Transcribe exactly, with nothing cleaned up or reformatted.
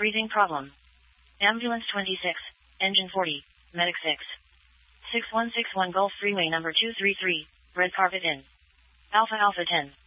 Freezing problem. Ambulance twenty-six, engine forty, medic six. six one six one Gulf Freeway number two three three, red carpet in. Alpha Alpha ten.